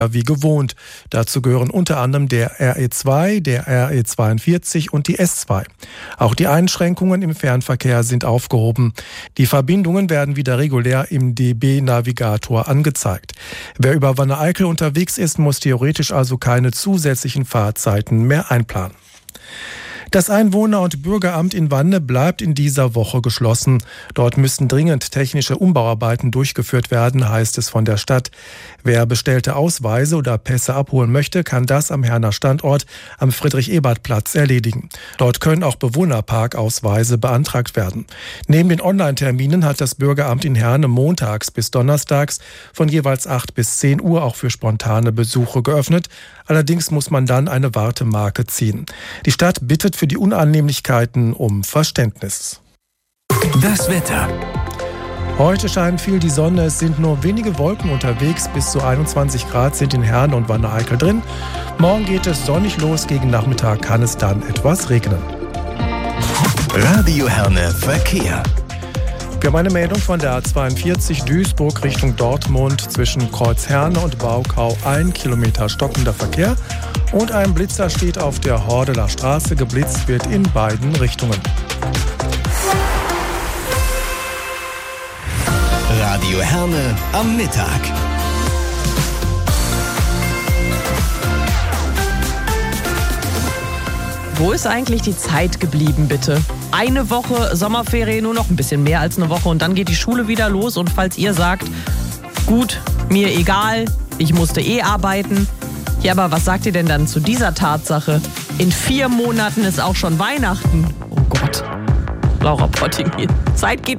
wie gewohnt. Dazu gehören unter anderem der RE2, der RE42 und die S2. Auch die Einschränkungen im Fernverkehr sind aufgehoben. Die Verbindungen werden wieder regulär im DB-Navigator angezeigt. Wer über Wanne-Eickel unterwegs ist, muss theoretisch also keine zusätzlichen Fahrzeiten mehr einplanen. Das Einwohner- und Bürgeramt in Wanne bleibt in dieser Woche geschlossen. Dort müssen dringend technische Umbauarbeiten durchgeführt werden, heißt es von der Stadt. Wer bestellte Ausweise oder Pässe abholen möchte, kann das am Herner Standort am Friedrich-Ebert-Platz erledigen. Dort können auch Bewohnerparkausweise beantragt werden. Neben den Online-Terminen hat das Bürgeramt in Herne montags bis donnerstags von jeweils 8 bis 10 Uhr auch für spontane Besuche geöffnet. Allerdings muss man dann eine Wartemarke ziehen. Die Stadt bittet für die Unannehmlichkeiten um Verständnis. Das Wetter. Heute scheint viel die Sonne, es sind nur wenige Wolken unterwegs, bis zu 21 Grad sind in Herne und Wanne-Eickel drin. Morgen geht es sonnig los, gegen Nachmittag kann es dann etwas regnen. Radio Herne Verkehr. Wir haben eine Meldung von der A42 Duisburg Richtung Dortmund zwischen Kreuz Herne und Baukau. 1 Kilometer stockender Verkehr und ein Blitzer steht auf der Hordeler Straße. Geblitzt wird in beiden Richtungen. Radio Herne am Mittag. Wo ist eigentlich die Zeit geblieben, bitte? Eine Woche Sommerferien, nur noch ein bisschen mehr als eine Woche und dann geht die Schule wieder los. Und falls ihr sagt, gut, mir egal, ich musste arbeiten. Ja, aber was sagt ihr denn dann zu dieser Tatsache? In 4 Monaten ist auch schon Weihnachten. Oh Gott. Laura Potting, Zeit geht